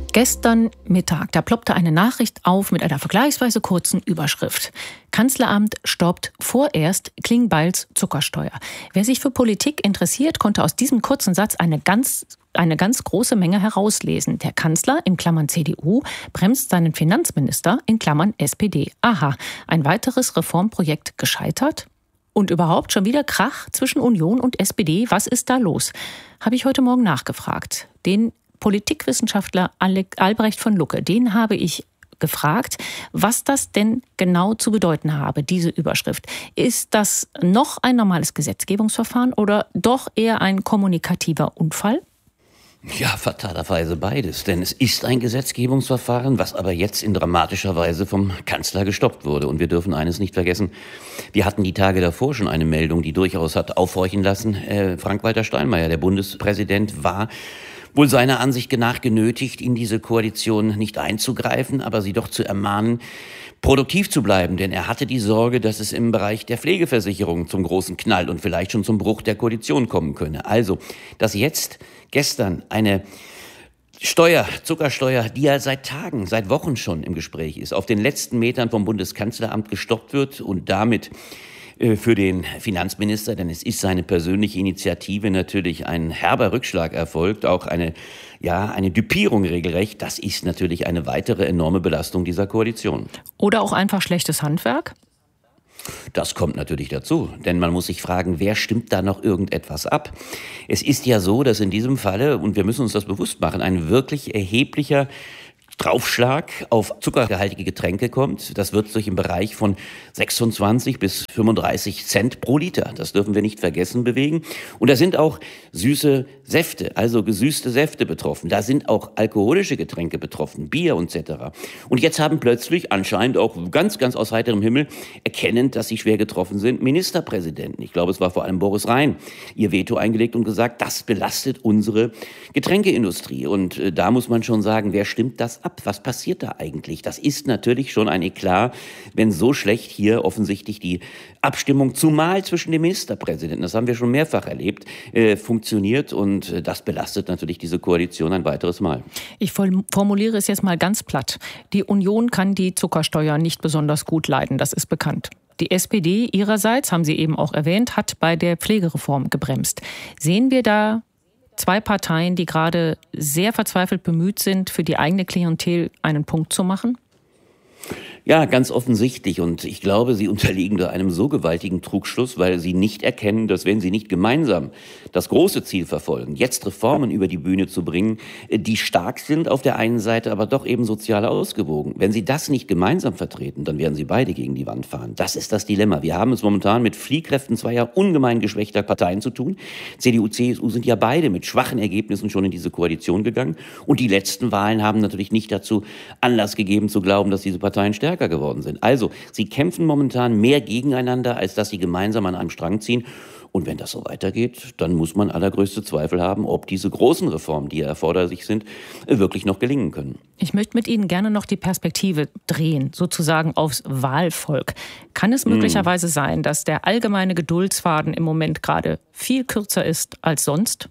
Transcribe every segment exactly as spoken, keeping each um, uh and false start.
Gestern Mittag, da ploppte eine Nachricht auf mit einer vergleichsweise kurzen Überschrift. Kanzleramt stoppt vorerst Klingbeils Zuckersteuer. Wer sich für Politik interessiert, konnte aus diesem kurzen Satz eine ganz, eine ganz große Menge herauslesen. Der Kanzler, in Klammern C D U, bremst seinen Finanzminister, in Klammern S P D. Aha, ein weiteres Reformprojekt gescheitert? Und überhaupt schon wieder Krach zwischen Union und S P D? Was ist da los? Habe ich heute Morgen nachgefragt. Den Politikwissenschaftler Albrecht von Lucke, den habe ich gefragt, was das denn genau zu bedeuten habe, diese Überschrift. Ist das noch ein normales Gesetzgebungsverfahren oder doch eher ein kommunikativer Unfall? Ja, fatalerweise beides, denn es ist ein Gesetzgebungsverfahren, was aber jetzt in dramatischer Weise vom Kanzler gestoppt wurde. Und wir dürfen eines nicht vergessen, wir hatten die Tage davor schon eine Meldung, die durchaus hat aufhorchen lassen. Äh, Frank-Walter Steinmeier, der Bundespräsident, war wohl seiner Ansicht nach genötigt, in diese Koalition nicht einzugreifen, aber sie doch zu ermahnen, produktiv zu bleiben. Denn er hatte die Sorge, dass es im Bereich der Pflegeversicherung zum großen Knall und vielleicht schon zum Bruch der Koalition kommen könne. Also, dass jetzt gestern eine Steuer, Zuckersteuer, die ja seit Tagen, seit Wochen schon im Gespräch ist, auf den letzten Metern vom Bundeskanzleramt gestoppt wird und damit für den Finanzminister, denn es ist seine persönliche Initiative, natürlich ein herber Rückschlag erfolgt, auch eine, ja, eine Düpierung regelrecht. Das ist natürlich eine weitere enorme Belastung dieser Koalition. Oder auch einfach schlechtes Handwerk? Das kommt natürlich dazu, denn man muss sich fragen, wer stimmt da noch irgendetwas ab? Es ist ja so, dass in diesem Falle, und wir müssen uns das bewusst machen, ein wirklich erheblicher Draufschlag auf zuckergehaltige Getränke kommt. Das wird sich im Bereich von sechsundzwanzig bis fünfunddreißig Cent pro Liter, das dürfen wir nicht vergessen, bewegen. Und da sind auch süße Säfte, also gesüßte Säfte betroffen. Da sind auch alkoholische Getränke betroffen, Bier und et cetera. Und jetzt haben plötzlich anscheinend auch ganz, ganz aus heiterem Himmel, erkennend, dass sie schwer getroffen sind, Ministerpräsidenten, ich glaube, es war vor allem Boris Rhein, ihr Veto eingelegt und gesagt, das belastet unsere Getränkeindustrie. Und äh, da muss man schon sagen, wer stimmt das ab? Was passiert da eigentlich? Das ist natürlich schon ein Eklat, wenn so schlecht hier offensichtlich die Abstimmung, zumal zwischen dem Ministerpräsidenten, das haben wir schon mehrfach erlebt, äh, funktioniert und äh, das belastet natürlich diese Koalition ein weiteres Mal. Ich formuliere es jetzt mal ganz platt. Die Union kann die Zuckersteuer nicht besonders gut leiden, das ist bekannt. Die S P D ihrerseits, haben Sie eben auch erwähnt, hat bei der Pflegereform gebremst. Sehen wir da zwei Parteien, die gerade sehr verzweifelt bemüht sind, für die eigene Klientel einen Punkt zu machen? Ja, ganz offensichtlich. Und ich glaube, sie unterliegen da einem so gewaltigen Trugschluss, weil sie nicht erkennen, dass wenn sie nicht gemeinsam das große Ziel verfolgen, jetzt Reformen über die Bühne zu bringen, die stark sind auf der einen Seite, aber doch eben sozial ausgewogen. Wenn sie das nicht gemeinsam vertreten, dann werden sie beide gegen die Wand fahren. Das ist das Dilemma. Wir haben es momentan mit Fliehkräften zweier ungemein geschwächter Parteien zu tun. C D U, C S U sind ja beide mit schwachen Ergebnissen schon in diese Koalition gegangen. Und die letzten Wahlen haben natürlich nicht dazu Anlass gegeben, zu glauben, dass diese Parteien stärker geworden sind. Also, sie kämpfen momentan mehr gegeneinander, als dass sie gemeinsam an einem Strang ziehen. Und wenn das so weitergeht, dann muss man allergrößte Zweifel haben, ob diese großen Reformen, die erforderlich sind, wirklich noch gelingen können. Ich möchte mit Ihnen gerne noch die Perspektive drehen, sozusagen aufs Wahlvolk. Kann es möglicherweise hm. sein, dass der allgemeine Geduldsfaden im Moment gerade viel kürzer ist als sonst?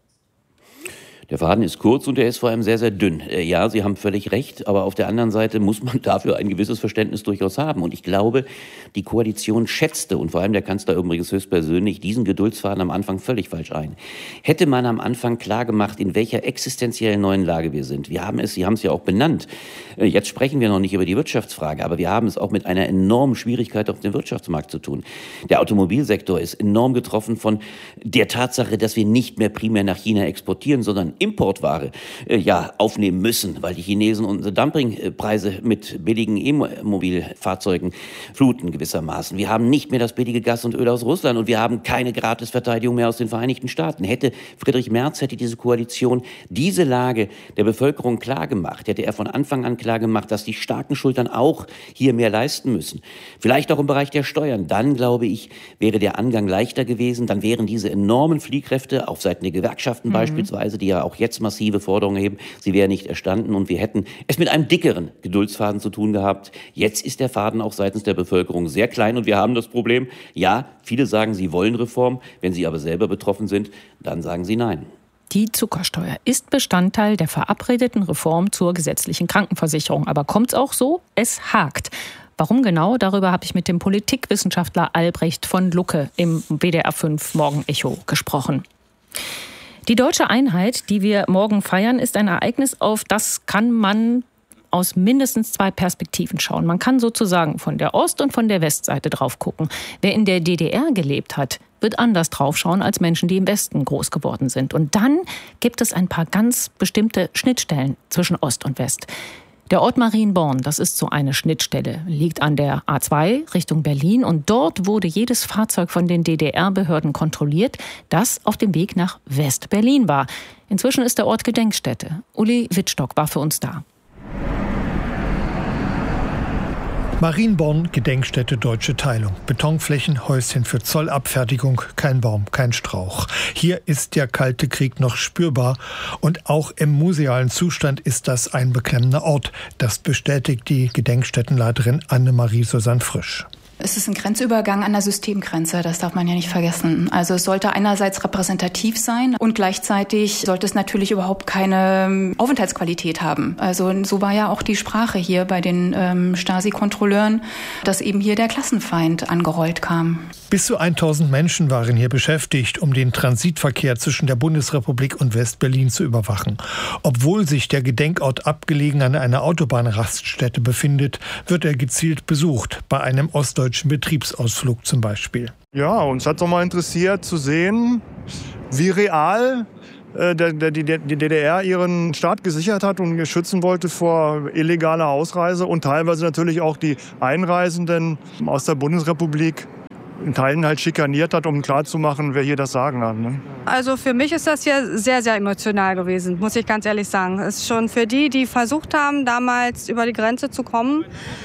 Der Faden ist kurz und er ist vor allem sehr, sehr dünn. Ja, Sie haben völlig recht, aber auf der anderen Seite muss man dafür ein gewisses Verständnis durchaus haben. Und ich glaube, die Koalition schätzte, und vor allem der Kanzler übrigens höchstpersönlich, diesen Geduldsfaden am Anfang völlig falsch ein. Hätte man am Anfang klar gemacht, in welcher existenziellen neuen Lage wir sind. Wir haben es, Sie haben es ja auch benannt. Jetzt sprechen wir noch nicht über die Wirtschaftsfrage, aber wir haben es auch mit einer enormen Schwierigkeit auf dem Wirtschaftsmarkt zu tun. Der Automobilsektor ist enorm getroffen von der Tatsache, dass wir nicht mehr primär nach China exportieren, sondern Importware äh, ja, aufnehmen müssen, weil die Chinesen unsere Dumpingpreise mit billigen E-Mobilfahrzeugen fluten gewissermaßen. Wir haben nicht mehr das billige Gas und Öl aus Russland und wir haben keine Gratisverteidigung mehr aus den Vereinigten Staaten. Hätte Friedrich Merz, hätte diese Koalition diese Lage der Bevölkerung klargemacht, hätte er von Anfang an klargemacht, dass die starken Schultern auch hier mehr leisten müssen. Vielleicht auch im Bereich der Steuern. Dann, glaube ich, wäre der Angang leichter gewesen. Dann wären diese enormen Fliehkräfte auf Seiten der Gewerkschaften mhm. beispielsweise, die ja auch jetzt massive Forderungen erheben, sie wären nicht erstanden und wir hätten es mit einem dickeren Geduldsfaden zu tun gehabt. Jetzt ist der Faden auch seitens der Bevölkerung sehr klein und wir haben das Problem, ja, viele sagen, sie wollen Reform, wenn sie aber selber betroffen sind, dann sagen sie nein. Die Zuckersteuer ist Bestandteil der verabredeten Reform zur gesetzlichen Krankenversicherung. Aber kommt's auch so? Es hakt. Warum genau? Darüber habe ich mit dem Politikwissenschaftler Albrecht von Lucke im W D R fünf Morgenecho gesprochen. Die deutsche Einheit, die wir morgen feiern, ist ein Ereignis, auf das kann man aus mindestens zwei Perspektiven schauen. Man kann sozusagen von der Ost- und von der Westseite drauf gucken. Wer in der D D R gelebt hat, wird anders draufschauen als Menschen, die im Westen groß geworden sind. Und dann gibt es ein paar ganz bestimmte Schnittstellen zwischen Ost und West. Der Ort Marienborn, das ist so eine Schnittstelle, liegt an der A zwei Richtung Berlin. Und dort wurde jedes Fahrzeug von den D D R-Behörden kontrolliert, das auf dem Weg nach West-Berlin war. Inzwischen ist der Ort Gedenkstätte. Uli Wittstock war für uns da. Marienborn, Gedenkstätte Deutsche Teilung. Betonflächen, Häuschen für Zollabfertigung, kein Baum, kein Strauch. Hier ist der Kalte Krieg noch spürbar und auch im musealen Zustand ist das ein beklemmender Ort. Das bestätigt die Gedenkstättenleiterin Annemarie Susanne Frisch. Es ist ein Grenzübergang an der Systemgrenze, das darf man ja nicht vergessen. Also es sollte einerseits repräsentativ sein und gleichzeitig sollte es natürlich überhaupt keine Aufenthaltsqualität haben. Also so war ja auch die Sprache hier bei den ähm, Stasi-Kontrolleuren, dass eben hier der Klassenfeind angerollt kam. Bis zu tausend Menschen waren hier beschäftigt, um den Transitverkehr zwischen der Bundesrepublik und West-Berlin zu überwachen. Obwohl sich der Gedenkort abgelegen an einer Autobahnraststätte befindet, wird er gezielt besucht, bei einem ostdeutschen Betriebsausflug zum Beispiel. Ja, uns hat doch mal interessiert zu sehen, wie real äh, der, der, die, die D D R ihren Staat gesichert hat und schützen wollte vor illegaler Ausreise und teilweise natürlich auch die Einreisenden aus der Bundesrepublik in Teilen halt schikaniert hat, um klarzumachen, wer hier das Sagen hat. Ne? Also für mich ist das hier sehr, sehr emotional gewesen, muss ich ganz ehrlich sagen. Es ist schon für die, die versucht haben, damals über die Grenze zu kommen.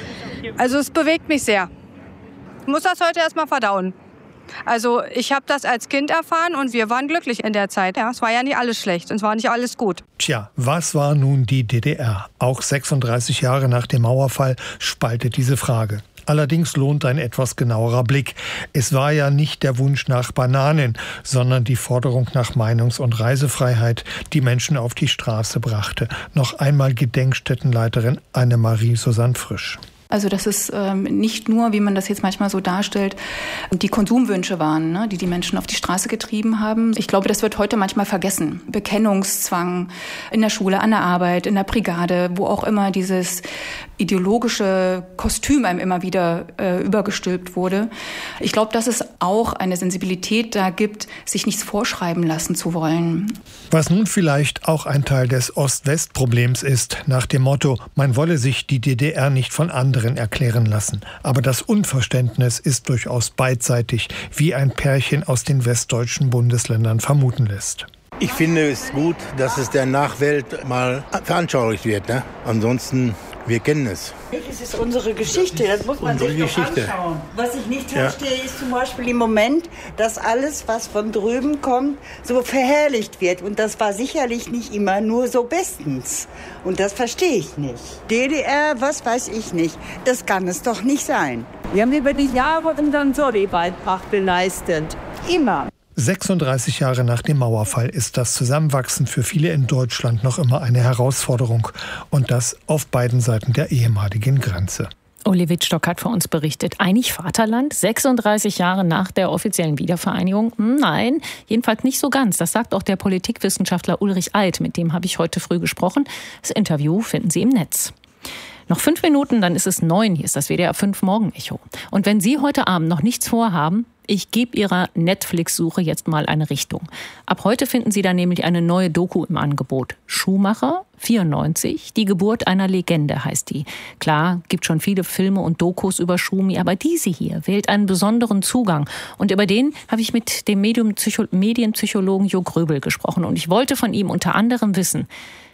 Also es bewegt mich sehr. Ich muss das heute erst mal verdauen. Also ich habe das als Kind erfahren und wir waren glücklich in der Zeit. Ja, es war ja nicht alles schlecht und es war nicht alles gut. Tja, was war nun die D D R? Auch sechsunddreißig Jahre nach dem Mauerfall spaltet diese Frage. Allerdings lohnt ein etwas genauerer Blick. Es war ja nicht der Wunsch nach Bananen, sondern die Forderung nach Meinungs- und Reisefreiheit, die Menschen auf die Straße brachte. Noch einmal Gedenkstättenleiterin Annemarie Susanne Frisch. Also dass es ähm, nicht nur, wie man das jetzt manchmal so darstellt, die Konsumwünsche waren, ne, die die Menschen auf die Straße getrieben haben. Ich glaube, das wird heute manchmal vergessen. Bekennungszwang in der Schule, an der Arbeit, in der Brigade, wo auch immer dieses ideologische Kostüm einem immer wieder äh, übergestülpt wurde. Ich glaube, dass es auch eine Sensibilität da gibt, sich nichts vorschreiben lassen zu wollen. Was nun vielleicht auch ein Teil des Ost-West-Problems ist, nach dem Motto, man wolle sich die D D R nicht von anderen erklären lassen. Aber das Unverständnis ist durchaus beidseitig, wie ein Pärchen aus den westdeutschen Bundesländern vermuten lässt. Ich finde es gut, dass es der Nachwelt mal veranschaulicht wird. Ne? Ansonsten, wir kennen es. Das ist unsere Geschichte, das muss man unsere sich doch Geschichte. anschauen. Was ich nicht Ja. verstehe, ist zum Beispiel im Moment, dass alles, was von drüben kommt, so verherrlicht wird. Und das war sicherlich nicht immer nur so bestens. Und das verstehe ich nicht. D D R, was weiß ich nicht. Das kann es doch nicht sein. Wir haben über die Jahre unseren Sorry-Beitrag geleistet. Immer. sechsunddreißig Jahre nach dem Mauerfall ist das Zusammenwachsen für viele in Deutschland noch immer eine Herausforderung. Und das auf beiden Seiten der ehemaligen Grenze. Uli Wittstock hat für uns berichtet. Eigentlich Vaterland, sechsunddreißig Jahre nach der offiziellen Wiedervereinigung? Nein, jedenfalls nicht so ganz. Das sagt auch der Politikwissenschaftler Ulrich Eid. Mit dem habe ich heute früh gesprochen. Das Interview finden Sie im Netz. Noch fünf Minuten, dann ist es neun. Hier ist das W D R fünf Morgenecho. Und wenn Sie heute Abend noch nichts vorhaben, ich gebe Ihrer Netflix-Suche jetzt mal eine Richtung. Ab heute finden Sie da nämlich eine neue Doku im Angebot. Schumacher, vierundneunzig, die Geburt einer Legende heißt die. Klar, gibt schon viele Filme und Dokus über Schumi, aber diese hier wählt einen besonderen Zugang. Und über den habe ich mit dem Medienpsychologen Jo Gröbel gesprochen. Und ich wollte von ihm unter anderem wissen,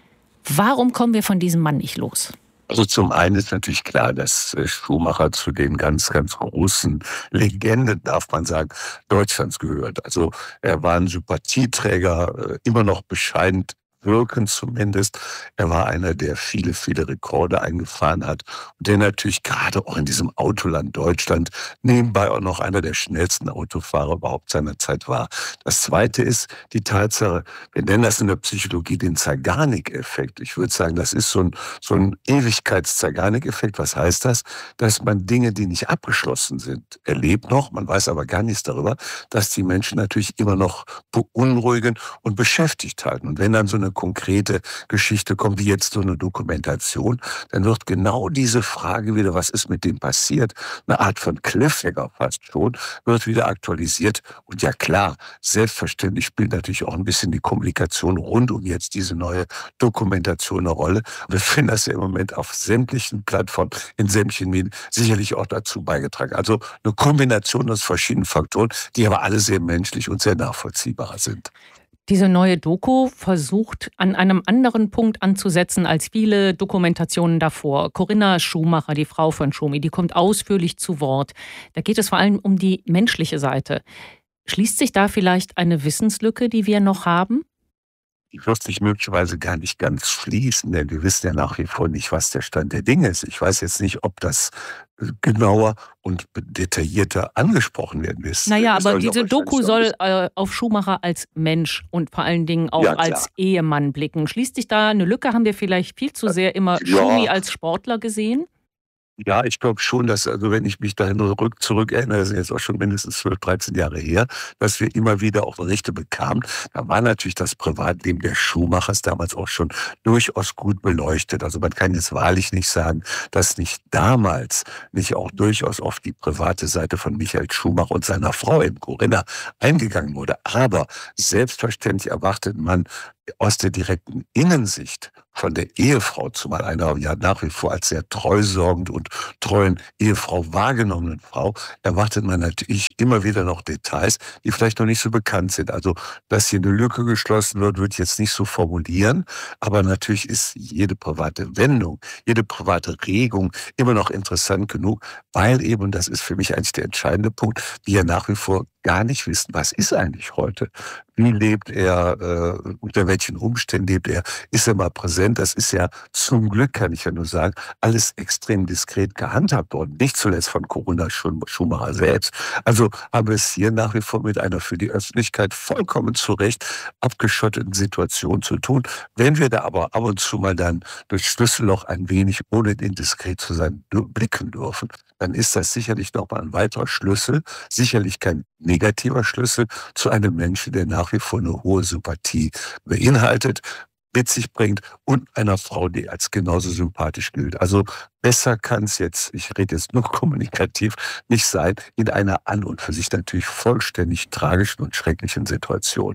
warum kommen wir von diesem Mann nicht los? Also zum einen ist natürlich klar, dass Schumacher zu den ganz, ganz großen Legenden, darf man sagen, Deutschlands gehört. Also er war ein Sympathieträger, immer noch bescheiden wirken zumindest. Er war einer, der viele, viele Rekorde eingefahren hat und der natürlich gerade auch in diesem Autoland Deutschland nebenbei auch noch einer der schnellsten Autofahrer überhaupt seiner Zeit war. Das Zweite ist die Tatsache, wir nennen das in der Psychologie den Zeigarnik-Effekt. Ich würde sagen, das ist so ein, so ein Ewigkeits-Zeigarnik-Effekt. Was heißt das? Dass man Dinge, die nicht abgeschlossen sind, erlebt noch, man weiß aber gar nichts darüber, dass die Menschen natürlich immer noch beunruhigen und beschäftigt halten. Und wenn dann so eine konkrete Geschichte kommt, wie jetzt so eine Dokumentation, dann wird genau diese Frage wieder, was ist mit dem passiert, eine Art von Cliffhanger fast schon, wird wieder aktualisiert. Und ja klar, selbstverständlich spielt natürlich auch ein bisschen die Kommunikation rund um jetzt diese neue Dokumentation eine Rolle. Wir finden das ja im Moment auf sämtlichen Plattformen, in sämtlichen Medien sicherlich auch dazu beigetragen. Also eine Kombination aus verschiedenen Faktoren, die aber alle sehr menschlich und sehr nachvollziehbar sind. Diese neue Doku versucht, an einem anderen Punkt anzusetzen als viele Dokumentationen davor. Corinna Schumacher, die Frau von Schomi, die kommt ausführlich zu Wort. Da geht es vor allem um die menschliche Seite. Schließt sich da vielleicht eine Wissenslücke, die wir noch haben? Die wird sich möglicherweise gar nicht ganz schließen, denn wir wissen ja nach wie vor nicht, was der Stand der Dinge ist. Ich weiß jetzt nicht, ob das genauer und detaillierter angesprochen werden ist. Naja, aber diese Doku soll äh, auf Schumacher als Mensch und vor allen Dingen auch ja, als Ehemann blicken. Schließt sich da eine Lücke? Haben wir vielleicht viel zu sehr immer ja. Schumi als Sportler gesehen? Ja, ich glaube schon, dass, also wenn ich mich dahin rück, zurück erinnere, das ist jetzt auch schon mindestens zwölf, dreizehn Jahre her, dass wir immer wieder auch Berichte bekamen. Da war natürlich das Privatleben der Schumachers damals auch schon durchaus gut beleuchtet. Also man kann jetzt wahrlich nicht sagen, dass nicht damals nicht auch durchaus auf die private Seite von Michael Schumacher und seiner Frau eben Corinna eingegangen wurde. Aber selbstverständlich erwartet man aus der direkten Innensicht von der Ehefrau, zumal einer ja nach wie vor als sehr treusorgend und treuen Ehefrau wahrgenommenen Frau, erwartet man natürlich immer wieder noch Details, die vielleicht noch nicht so bekannt sind. Also, dass hier eine Lücke geschlossen wird, würde ich jetzt nicht so formulieren, aber natürlich ist jede private Wendung, jede private Regung immer noch interessant genug, weil eben, das ist für mich eigentlich der entscheidende Punkt, wir ja nach wie vor gar nicht wissen, was ist eigentlich heute? Wie lebt er, äh, unter welchen Umständen lebt er? Ist er mal präsent? Das ist ja zum Glück, kann ich ja nur sagen, alles extrem diskret gehandhabt worden. Nicht zuletzt von Corinna Schumacher selbst. Also haben wir es hier nach wie vor mit einer für die Öffentlichkeit vollkommen zu Recht abgeschotteten Situation zu tun. Wenn wir da aber ab und zu mal dann durch Schlüsselloch ein wenig, ohne indiskret zu sein, blicken dürfen, dann ist das sicherlich noch mal ein weiterer Schlüssel, sicherlich kein negativer Schlüssel zu einem Menschen, der nach wie vor eine hohe Sympathie beinhaltet, mit sich bringt und einer Frau, die als genauso sympathisch gilt. Also besser kann es jetzt, ich rede jetzt nur kommunikativ, nicht sein, in einer an und für sich natürlich vollständig tragischen und schrecklichen Situation.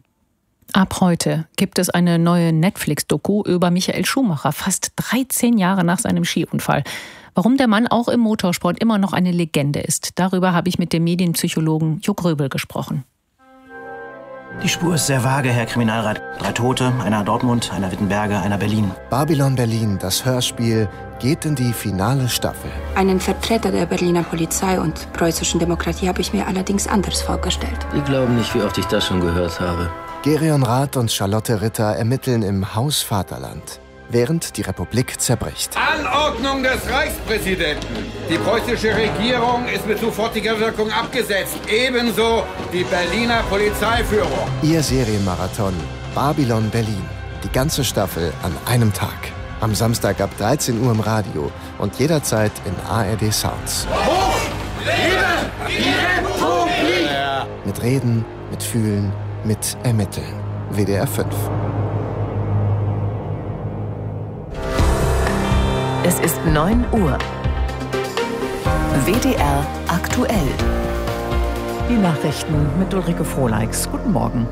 Ab heute gibt es eine neue Netflix-Doku über Michael Schumacher, fast dreizehn Jahre nach seinem Skiunfall. Warum der Mann auch im Motorsport immer noch eine Legende ist, darüber habe ich mit dem Medienpsychologen Jo Gröbel gesprochen. Die Spur ist sehr vage, Herr Kriminalrat. Drei Tote, einer Dortmund, einer Wittenberge, einer Berlin. Babylon Berlin, das Hörspiel, geht in die finale Staffel. Einen Vertreter der Berliner Polizei und preußischen Demokratie habe ich mir allerdings anders vorgestellt. Die glauben nicht, wie oft ich das schon gehört habe. Gereon Rath und Charlotte Ritter ermitteln im Haus Vaterland, während die Republik zerbricht. Anordnung des Reichspräsidenten. Die preußische Regierung ist mit sofortiger Wirkung abgesetzt. Ebenso die Berliner Polizeiführung. Ihr Serienmarathon Babylon Berlin. Die ganze Staffel an einem Tag. Am Samstag ab dreizehn Uhr im Radio und jederzeit in A R D Sounds. Hoch! Lebe die Republik! Mit Reden, mit Fühlen, mit Ermitteln. W D R fünf. Es ist neun Uhr. W D R aktuell. Die Nachrichten mit Ulrike Frohleix. Guten Morgen.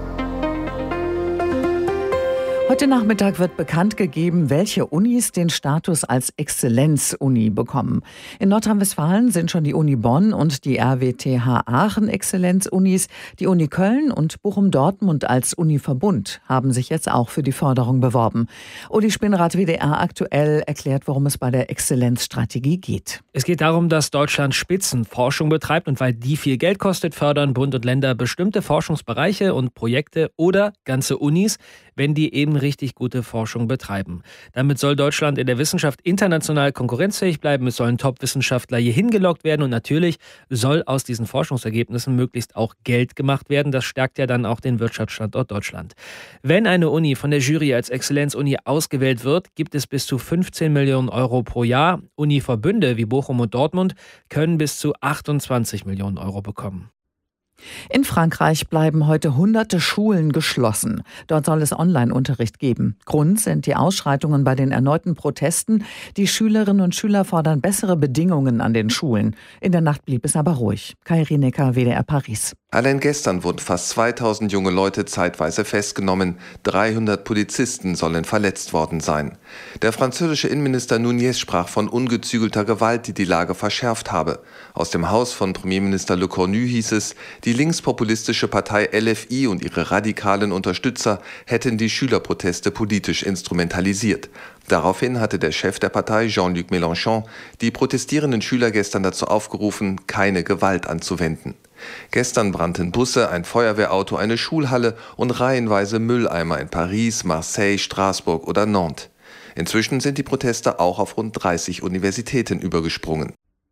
Heute Nachmittag wird bekannt gegeben, welche Unis den Status als Exzellenz-Uni bekommen. In Nordrhein-Westfalen sind schon die Uni Bonn und die R W T H Aachen Exzellenz-Unis. Die Uni Köln und Bochum-Dortmund als Uni-Verbund haben sich jetzt auch für die Förderung beworben. Uli Spinnrath, W D R aktuell, erklärt, worum es bei der Exzellenzstrategie geht. Es geht darum, dass Deutschland Spitzenforschung betreibt und weil die viel Geld kostet, fördern Bund und Länder bestimmte Forschungsbereiche und Projekte oder ganze Unis. wenn die eben richtig gute Forschung betreiben. Damit soll Deutschland in der Wissenschaft international konkurrenzfähig bleiben. Es sollen Top-Wissenschaftler hier hingelockt werden und natürlich soll aus diesen Forschungsergebnissen möglichst auch Geld gemacht werden. Das stärkt ja dann auch den Wirtschaftsstandort Deutschland. Wenn eine Uni von der Jury als Exzellenzuni ausgewählt wird, gibt es bis zu fünfzehn Millionen Euro pro Jahr. Univerbünde wie Bochum und Dortmund können bis zu achtundzwanzig Millionen Euro bekommen. In Frankreich bleiben heute hunderte Schulen geschlossen. Dort soll es Online-Unterricht geben. Grund sind die Ausschreitungen bei den erneuten Protesten. Die Schülerinnen und Schüler fordern bessere Bedingungen an den Schulen. In der Nacht blieb es aber ruhig. Kai Rinecker, W D R Paris. Allein gestern wurden fast zweitausend junge Leute zeitweise festgenommen. dreihundert Polizisten sollen verletzt worden sein. Der französische Innenminister Nunez sprach von ungezügelter Gewalt, die die Lage verschärft habe. Aus dem Haus von Premierminister Le Cornu hieß es, die linkspopulistische Partei L F I und ihre radikalen Unterstützer hätten die Schülerproteste politisch instrumentalisiert. Daraufhin hatte der Chef der Partei, Jean-Luc Mélenchon, die protestierenden Schüler gestern dazu aufgerufen, keine Gewalt anzuwenden. Gestern brannten Busse, ein Feuerwehrauto, eine Schulhalle und reihenweise Mülleimer in Paris, Marseille, Straßburg oder Nantes. Inzwischen sind die Proteste auch auf rund dreißig Universitäten übergesprungen.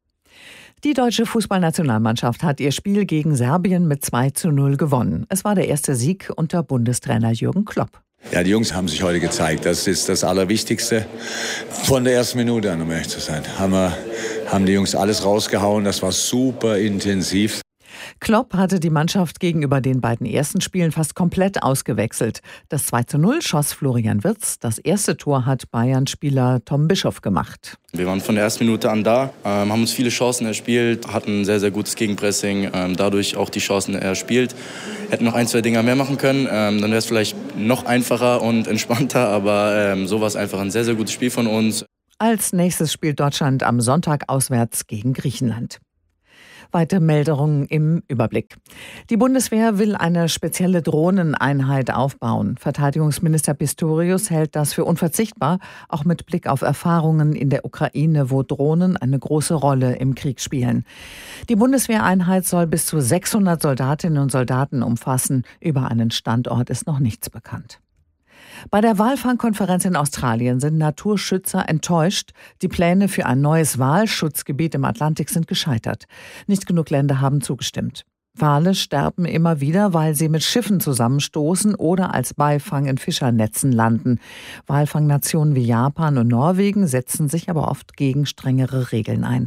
Die deutsche Fußballnationalmannschaft hat ihr Spiel gegen Serbien mit zwei zu null gewonnen. Es war der erste Sieg unter Bundestrainer Jürgen Klopp. Ja, die Jungs haben sich heute gezeigt. Das ist das Allerwichtigste. Von der ersten Minute an, um ehrlich zu sein, haben, wir, haben die Jungs alles rausgehauen. Das war super intensiv. Klopp hatte die Mannschaft gegenüber den beiden ersten Spielen fast komplett ausgewechselt. Das zwei zu null schoss Florian Wirtz. Das erste Tor hat Bayern-Spieler Tom Bischoff gemacht. Wir waren von der ersten Minute an da, ähm, haben uns viele Chancen erspielt, hatten ein sehr, sehr gutes Gegenpressing, ähm, dadurch auch die Chancen erspielt. Hätten noch ein, zwei Dinger mehr machen können, ähm, dann wäre es vielleicht noch einfacher und entspannter, aber ähm, so war es einfach ein sehr, sehr gutes Spiel von uns. Als nächstes spielt Deutschland am Sonntag auswärts gegen Griechenland. Weitere Meldungen im Überblick. Die Bundeswehr will eine spezielle Drohneneinheit aufbauen. Verteidigungsminister Pistorius hält das für unverzichtbar, auch mit Blick auf Erfahrungen in der Ukraine, wo Drohnen eine große Rolle im Krieg spielen. Die Bundeswehreinheit soll bis zu sechshundert Soldatinnen und Soldaten umfassen. Über einen Standort ist noch nichts bekannt. Bei der Walfangkonferenz in Australien sind Naturschützer enttäuscht. Die Pläne für ein neues Walschutzgebiet im Atlantik sind gescheitert. Nicht genug Länder haben zugestimmt. Wale sterben immer wieder, weil sie mit Schiffen zusammenstoßen oder als Beifang in Fischernetzen landen. Walfangnationen wie Japan und Norwegen setzen sich aber oft gegen strengere Regeln ein.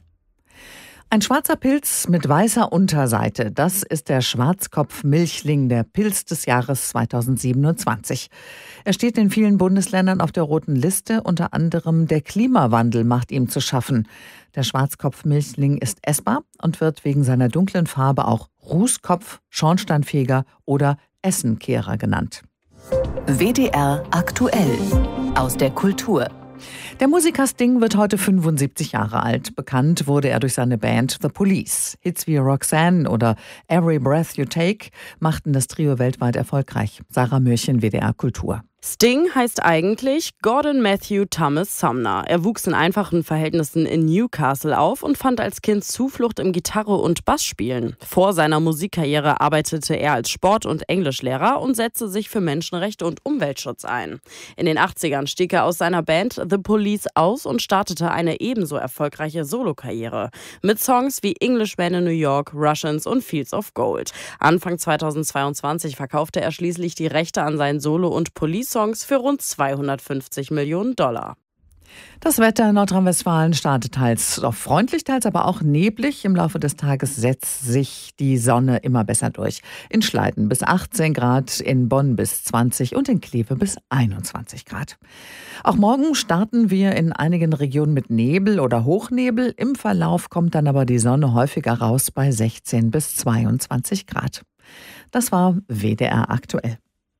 Ein schwarzer Pilz mit weißer Unterseite, das ist der Schwarzkopf-Milchling, der Pilz des Jahres zweitausendsiebenundzwanzig. Er steht in vielen Bundesländern auf der roten Liste, unter anderem der Klimawandel macht ihm zu schaffen. Der Schwarzkopf-Milchling ist essbar und wird wegen seiner dunklen Farbe auch Rußkopf, Schornsteinfeger oder Essenkehrer genannt. W D R aktuell aus der Kultur. Der Musiker Sting wird heute fünfundsiebzig Jahre alt. Bekannt wurde er durch seine Band The Police. Hits wie Roxanne oder Every Breath You Take machten das Trio weltweit erfolgreich. Sarah Mürchen, W D R Kultur. Sting heißt eigentlich Gordon Matthew Thomas Sumner. Er wuchs in einfachen Verhältnissen in Newcastle auf und fand als Kind Zuflucht im Gitarre- und Bassspielen. Vor seiner Musikkarriere arbeitete er als Sport- und Englischlehrer und setzte sich für Menschenrechte und Umweltschutz ein. In den achtzigern stieg er aus seiner Band The Police aus und startete eine ebenso erfolgreiche Solokarriere mit Songs wie Englishman in New York, Russians und Fields of Gold. Anfang zweitausendzweiundzwanzig verkaufte er schließlich die Rechte an seinen Solo- und Police Songs für rund zweihundertfünfzig Millionen Dollar. Das Wetter in Nordrhein-Westfalen startet teils doch freundlich, teils aber auch neblig. Im Laufe des Tages setzt sich die Sonne immer besser durch. In Schleiden bis achtzehn Grad, in Bonn bis zwanzig und in Kleve bis einundzwanzig Grad. Auch morgen starten wir in einigen Regionen mit Nebel oder Hochnebel. Im Verlauf kommt dann aber die Sonne häufiger raus bei sechzehn bis zweiundzwanzig Grad. Das war W D R aktuell.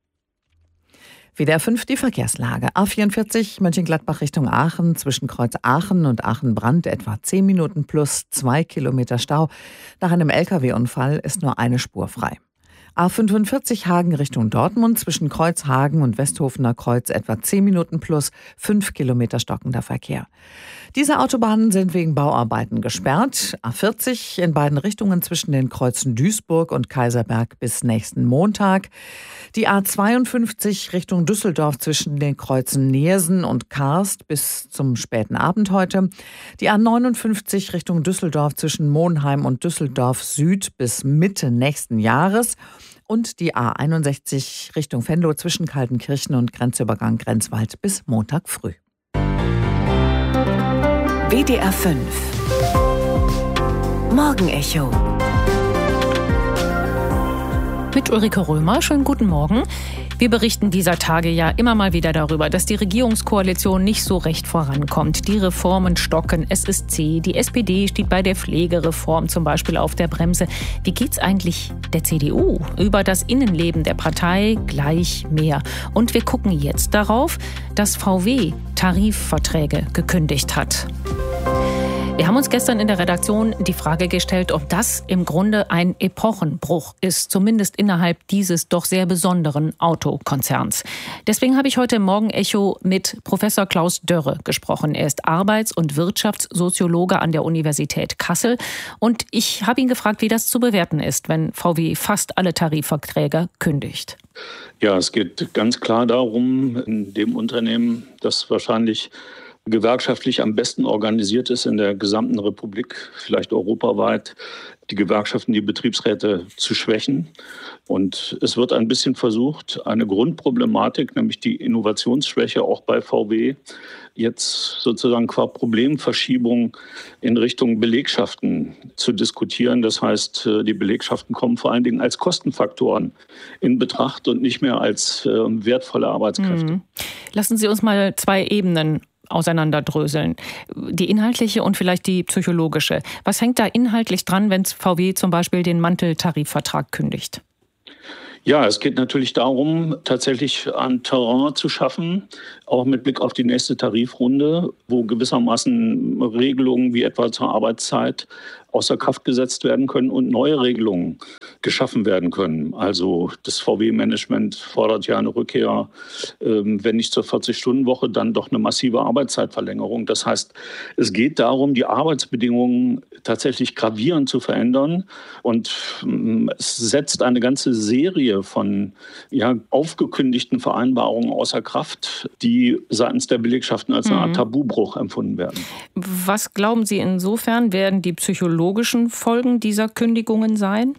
W D R fünf, die Verkehrslage. A vierundvierzig Mönchengladbach Richtung Aachen, zwischen Kreuz Aachen und Aachen-Brand etwa zehn Minuten plus zwei Kilometer Stau. Nach einem L K W-Unfall ist nur eine Spur frei. A fünfundvierzig Hagen Richtung Dortmund zwischen Kreuz Hagen und Westhofener Kreuz etwa zehn Minuten plus fünf Kilometer stockender Verkehr. Diese Autobahnen sind wegen Bauarbeiten gesperrt. A vierzig in beiden Richtungen zwischen den Kreuzen Duisburg und Kaiserberg bis nächsten Montag. Die A zweiundfünfzig Richtung Düsseldorf zwischen den Kreuzen Neersen und Karst bis zum späten Abend heute. Die A neunundfünfzig Richtung Düsseldorf zwischen Monheim und Düsseldorf Süd bis Mitte nächsten Jahres. Und die A einundsechzig Richtung Venlo zwischen Kaltenkirchen und Grenzübergang Grenzwald bis Montag früh. W D R fünf Morgenecho mit Ulrike Römer. Schönen guten Morgen. Wir berichten dieser Tage ja immer mal wieder darüber, dass die Regierungskoalition nicht so recht vorankommt. Die Reformen stocken, es ist zäh. Die S P D steht bei der Pflegereform zum Beispiel auf der Bremse. Wie geht's eigentlich der C D U? Über das Innenleben der Partei gleich mehr. Und wir gucken jetzt darauf, dass V W Tarifverträge gekündigt hat. Wir haben uns gestern in der Redaktion die Frage gestellt, ob das im Grunde ein Epochenbruch ist, zumindest innerhalb dieses doch sehr besonderen Autokonzerns. Deswegen habe ich heute im Morgenecho mit Professor Klaus Dörre gesprochen. Er ist Arbeits- und Wirtschaftssoziologe an der Universität Kassel. Und ich habe ihn gefragt, wie das zu bewerten ist, wenn V W fast alle Tarifverträge kündigt. Ja, es geht ganz klar darum, in dem Unternehmen, das wahrscheinlich gewerkschaftlich am besten organisiert ist in der gesamten Republik, vielleicht europaweit, die Gewerkschaften, die Betriebsräte zu schwächen. Und es wird ein bisschen versucht, eine Grundproblematik, nämlich die Innovationsschwäche auch bei V W, jetzt sozusagen qua Problemverschiebung in Richtung Belegschaften zu diskutieren. Das heißt, die Belegschaften kommen vor allen Dingen als Kostenfaktoren in Betracht und nicht mehr als äh, wertvolle Arbeitskräfte. Mhm. Lassen Sie uns mal zwei Ebenen auseinanderdröseln. Die inhaltliche und vielleicht die psychologische. Was hängt da inhaltlich dran, wenn V W zum Beispiel den Manteltarifvertrag kündigt? Ja, es geht natürlich darum, tatsächlich ein Terrain zu schaffen, auch mit Blick auf die nächste Tarifrunde, wo gewissermaßen Regelungen wie etwa zur Arbeitszeit außer Kraft gesetzt werden können und neue Regelungen geschaffen werden können. Also das V W-Management fordert ja eine Rückkehr, wenn nicht zur vierzig-Stunden-Woche, dann doch eine massive Arbeitszeitverlängerung. Das heißt, es geht darum, die Arbeitsbedingungen tatsächlich gravierend zu verändern. Und es setzt eine ganze Serie von ja, aufgekündigten Vereinbarungen außer Kraft, die seitens der Belegschaften als eine Art Tabubruch empfunden werden. Was glauben Sie insofern, werden die psychologischen Folgen dieser Kündigungen sein?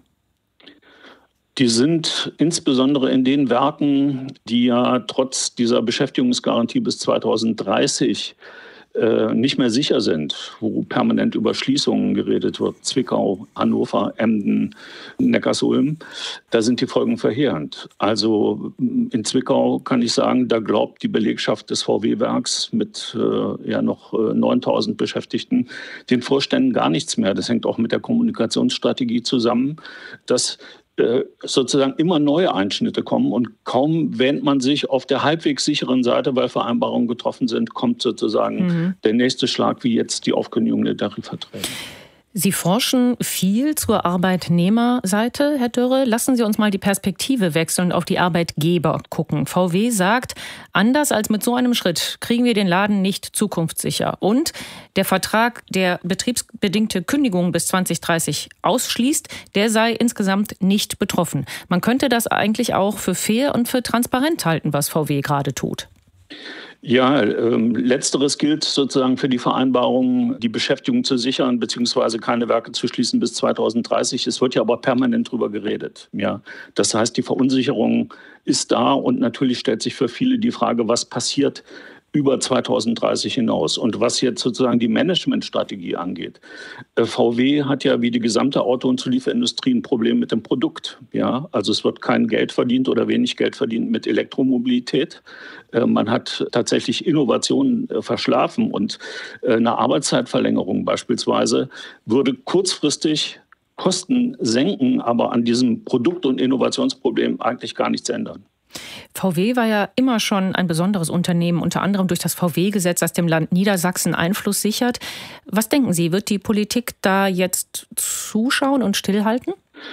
Die sind insbesondere in den Werken, die ja trotz dieser Beschäftigungsgarantie bis zweitausenddreißig äh, nicht mehr sicher sind, wo permanent über Schließungen geredet wird, Zwickau, Hannover, Emden, Neckarsulm, da sind die Folgen verheerend. Also in Zwickau kann ich sagen, da glaubt die Belegschaft des V W-Werks mit äh, ja noch äh, neuntausend Beschäftigten den Vorständen gar nichts mehr. Das hängt auch mit der Kommunikationsstrategie zusammen, dass sozusagen immer neue Einschnitte kommen und kaum wähnt man sich auf der halbwegs sicheren Seite, weil Vereinbarungen getroffen sind, kommt sozusagen mhm. der nächste Schlag, wie jetzt die Aufkündigung der Tarifverträge. Sie forschen viel zur Arbeitnehmerseite, Herr Dörre. Lassen Sie uns mal die Perspektive wechseln und auf die Arbeitgeber gucken. V W sagt, anders als mit so einem Schritt kriegen wir den Laden nicht zukunftssicher. Und der Vertrag, der betriebsbedingte Kündigungen bis zwanzig dreißig ausschließt, der sei insgesamt nicht betroffen. Man könnte das eigentlich auch für fair und für transparent halten, was V W gerade tut. Ja, ähm, letzteres gilt sozusagen für die Vereinbarung, die Beschäftigung zu sichern, beziehungsweise keine Werke zu schließen bis zweitausenddreißig. Es wird ja aber permanent drüber geredet. Ja, das heißt, die Verunsicherung ist da und natürlich stellt sich für viele die Frage, was passiert über zweitausenddreißig hinaus. Und was jetzt sozusagen die Managementstrategie angeht. V W hat ja wie die gesamte Auto- und Zulieferindustrie ein Problem mit dem Produkt. Ja, also es wird kein Geld verdient oder wenig Geld verdient mit Elektromobilität. Man hat tatsächlich Innovationen verschlafen und eine Arbeitszeitverlängerung beispielsweise würde kurzfristig Kosten senken, aber an diesem Produkt- und Innovationsproblem eigentlich gar nichts ändern. V W war ja immer schon ein besonderes Unternehmen, unter anderem durch das V W-Gesetz, das dem Land Niedersachsen Einfluss sichert. Was denken Sie, wird die Politik da jetzt zuschauen und stillhalten?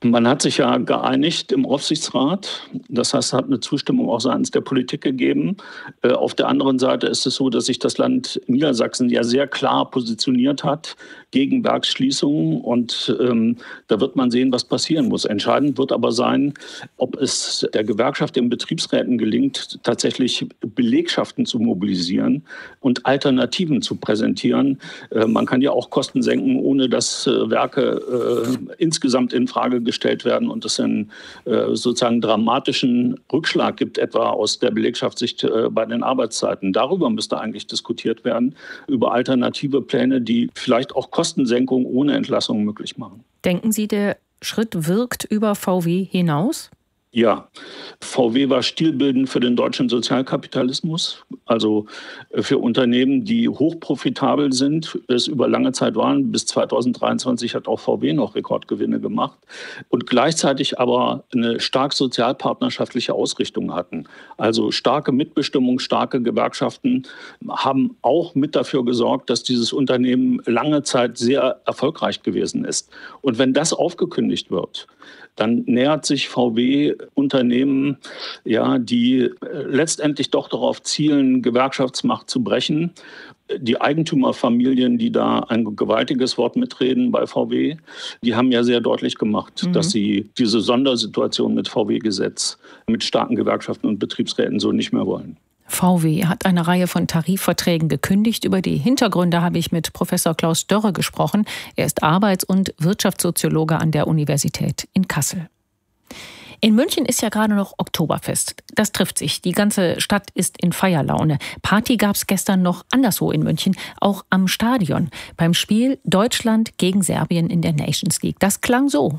Man hat sich ja geeinigt im Aufsichtsrat. Das heißt, es hat eine Zustimmung auch seitens der Politik gegeben. Äh, auf der anderen Seite ist es so, dass sich das Land Niedersachsen ja sehr klar positioniert hat gegen Werksschließungen. Und ähm, da wird man sehen, was passieren muss. Entscheidend wird aber sein, ob es der Gewerkschaft, den Betriebsräten gelingt, tatsächlich Belegschaften zu mobilisieren und Alternativen zu präsentieren. Äh, man kann ja auch Kosten senken, ohne dass äh, Werke äh, insgesamt in Frage gestellt gestellt werden und es einen äh, sozusagen dramatischen Rückschlag gibt, etwa aus der Belegschaftssicht äh, bei den Arbeitszeiten. Darüber müsste eigentlich diskutiert werden, über alternative Pläne, die vielleicht auch Kostensenkung ohne Entlassung möglich machen. Denken Sie, der Schritt wirkt über V W hinaus? Ja, V W war stilbildend für den deutschen Sozialkapitalismus, also für Unternehmen, die hochprofitabel sind, es über lange Zeit waren. Bis zweitausenddreiundzwanzig hat auch V W noch Rekordgewinne gemacht und gleichzeitig aber eine stark sozialpartnerschaftliche Ausrichtung hatten. Also starke Mitbestimmung, starke Gewerkschaften haben auch mit dafür gesorgt, dass dieses Unternehmen lange Zeit sehr erfolgreich gewesen ist. Und wenn das aufgekündigt wird, dann nähert sich V W Unternehmen, ja, die letztendlich doch darauf zielen, Gewerkschaftsmacht zu brechen. Die Eigentümerfamilien, die da ein gewaltiges Wort mitreden bei V W, die haben ja sehr deutlich gemacht, mhm. dass sie diese Sondersituation mit V W-Gesetz, mit starken Gewerkschaften und Betriebsräten so nicht mehr wollen. V W hat eine Reihe von Tarifverträgen gekündigt. Über die Hintergründe habe ich mit Professor Klaus Dörre gesprochen. Er ist Arbeits- und Wirtschaftssoziologe an der Universität in Kassel. In München ist ja gerade noch Oktoberfest. Das trifft sich. Die ganze Stadt ist in Feierlaune. Party gab es gestern noch anderswo in München, auch am Stadion. Beim Spiel Deutschland gegen Serbien in der Nations League. Das klang so.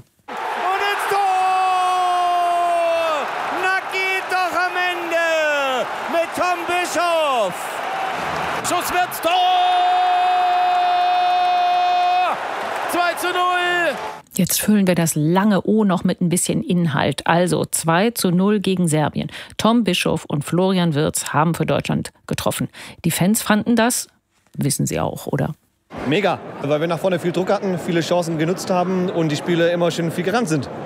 Tom Bischof. Schuss wird's Tor! zwei zu null. Jetzt füllen wir das lange O noch mit ein bisschen Inhalt. Also zwei zu null gegen Serbien. Tom Bischof und Florian Wirtz haben für Deutschland getroffen. Die Fans fanden das, wissen Sie auch, oder? Mega, weil wir nach vorne viel Druck hatten, viele Chancen genutzt haben und die Spiele immer schön viel gerannt sind.